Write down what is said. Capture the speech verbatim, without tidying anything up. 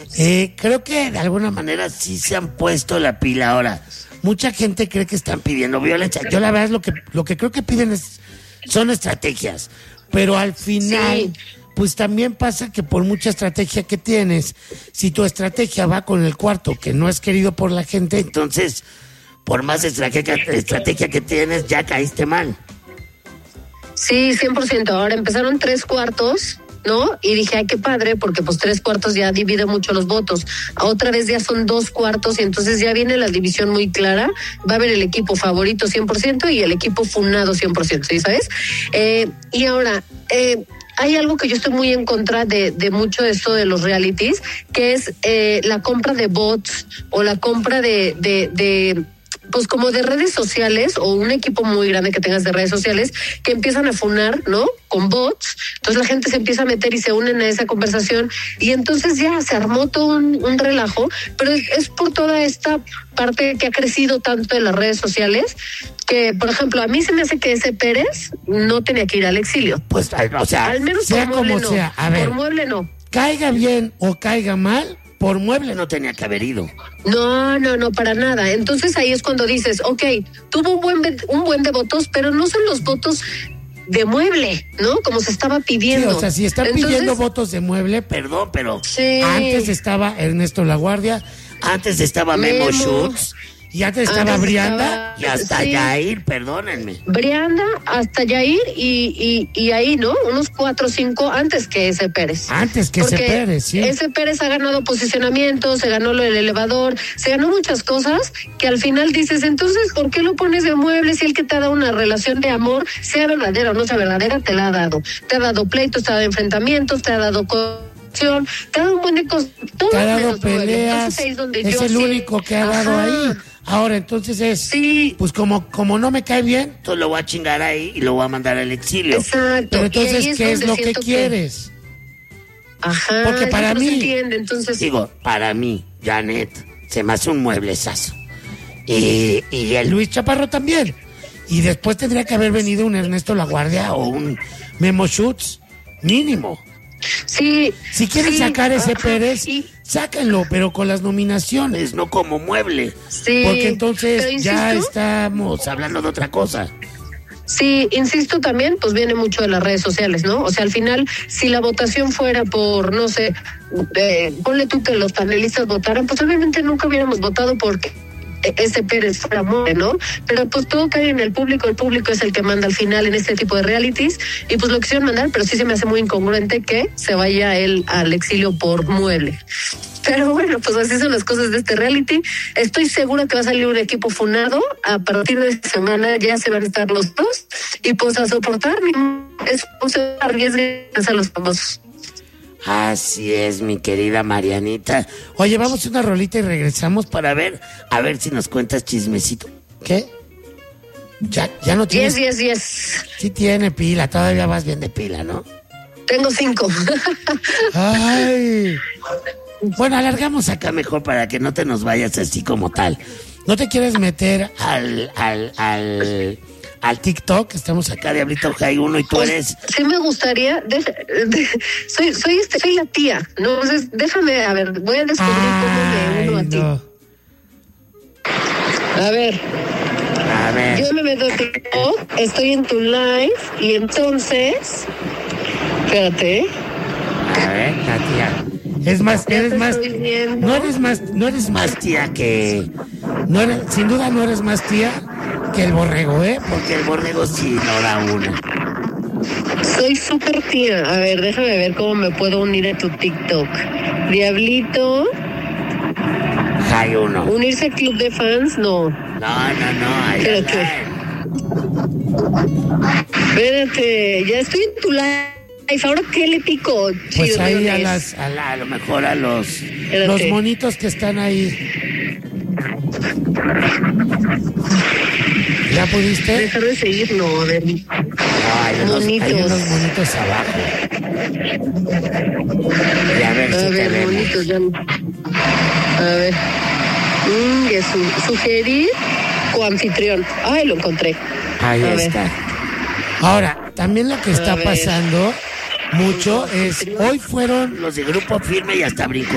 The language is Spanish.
Eh, creo que de alguna manera sí se han puesto la pila ahora. Mucha gente cree que están pidiendo violencia. Yo la verdad es lo que lo que creo que piden es, son estrategias. Pero al final, sí. pues también pasa que por mucha estrategia que tienes, si tu estrategia va con el cuarto que no es querido por la gente, entonces, por más estrategia, estrategia que tienes, ya caíste mal. Sí, cien por ciento. Ahora empezaron tres cuartos, ¿no? Y dije, ay, qué padre, porque pues tres cuartos ya divide mucho los votos. Otra vez ya son dos cuartos y entonces ya viene la división muy clara. Va a haber el equipo favorito cien por ciento y el equipo funado cien por ciento, ¿sí sabes? Eh, y ahora, eh, hay algo que yo estoy muy en contra de, de mucho de esto de los realities, que es eh, la compra de bots o la compra de... de, de pues como de redes sociales o un equipo muy grande que tengas de redes sociales que empiezan a funar, ¿no? Con bots. Entonces la gente se empieza a meter y se unen a esa conversación y entonces ya se armó todo un, un relajo, pero es, es por toda esta parte que ha crecido tanto en las redes sociales que, por ejemplo, a mí se me hace que ese Pérez no tenía que ir al exilio. Pues, o sea, al menos sea por mueble como no. sea, a ver, por mueble no. Caiga bien o caiga mal, por mueble no tenía que haber ido. No, no, no, para nada. Entonces ahí es cuando dices, ok, tuvo un buen, un buen de votos, pero no son los votos de mueble, ¿no? Como se estaba pidiendo. Sí, o sea, si están Entonces, pidiendo votos de mueble, perdón, pero sí. antes estaba Ernesto Laguardia, antes estaba Memo, Memo Schutz, y antes estaba antes Brianda estaba, y hasta sí. Yair, perdónenme. Brianda, hasta Yair y, y, y ahí, ¿no? Unos cuatro o cinco antes que ese Pérez. Antes que Porque ese Pérez, sí. Ese Pérez ha ganado posicionamiento, se ganó lo del elevador, se ganó muchas cosas que al final dices, entonces, ¿por qué lo pones de mueble si el que te ha dado una relación de amor, sea verdadera o no sea verdadera, te la ha dado? Te ha dado pleitos, te ha dado enfrentamientos, te ha dado cosas. Te ha dado un buen de cosas. Te ha dado peleas. Es, es el sí. único que ha dado Ajá. ahí. Ahora, entonces es, sí. pues como como no me cae bien, entonces lo voy a chingar ahí y lo voy a mandar al exilio. Exacto. Pero entonces, es ¿qué es lo que quieres? Que... Ajá. Porque para mí, no se entiende, entonces... digo, para mí, Janet, se me hace un mueblezazo. Y, y el Luis Chaparro también. Y después tendría que haber venido un Ernesto Laguardia o un Memo Schutz, mínimo. Sí. Si quieren sí, sacar ese ajá, Pérez, sí. sáquenlo, pero con las nominaciones, no como mueble. Sí. Porque entonces ya estamos hablando de otra cosa. Sí, insisto también, pues viene mucho de las redes sociales, ¿no? O sea, al final, si la votación fuera por, no sé, eh, ponle tú que los panelistas votaran, pues obviamente nunca hubiéramos votado porque ese Pérez fuera muere, ¿no? Pero pues todo cae en el público, el público es el que manda al final en este tipo de realities y pues lo quisieron mandar, pero sí se me hace muy incongruente que se vaya él al exilio por mueble. Pero bueno, pues así son las cosas de este reality. Estoy segura que va a salir un equipo funado. A partir de esta semana ya se van a estar los dos y pues a soportar, es no se arriesguen a los famosos. Así es, mi querida Marianita. Oye, vamos a una rolita y regresamos para ver, a ver si nos cuentas chismecito. ¿Qué? Ya, ya no tienes. Yes, yes, yes. Sí tiene pila, todavía vas bien de pila, ¿no? Tengo cinco. Ay. Bueno, alargamos acá mejor para que no te nos vayas así como tal. ¿No te quieres meter al, al, al, al TikTok? Estamos acá, Diablito Jai uno, y tú pues, eres... Sí me gustaría, de, de, soy, soy, este, soy la tía, ¿no? Entonces, déjame, a ver, voy a descubrir Ay, cómo me uno a no. ti. A ver. A ver. Yo me meto a TikTok, estoy en tu live, y entonces... Espérate. A ver, la tía. Es más, eres más, no eres más, no eres más tía que, no eres, sin duda no eres más tía que el borrego, ¿eh? Porque el borrego sí no da una. Soy súper tía. A ver, déjame ver cómo me puedo unir a tu TikTok. Diablito. Hay uno. ¿Unirse al club de fans? No. No, no, no. Hay Espérate. Espérate, ya estoy en tu live. ¿Ahora qué le pico? Pues Chido, ahí a, las, a, la, a lo mejor a los, los monitos que están ahí. ¿Ya pudiste? Dejar de seguir, no, a ver. No, hay unos monitos, hay unos monitos abajo. Y a ver a si ver, te monitos, ya. A ver. Mm, y su, sugerir coanfitrión. Ay, lo encontré. Ahí a está. Ver. Ahora, también lo que está a pasando mucho es, hoy fueron los de Grupo Firme y hasta brincó.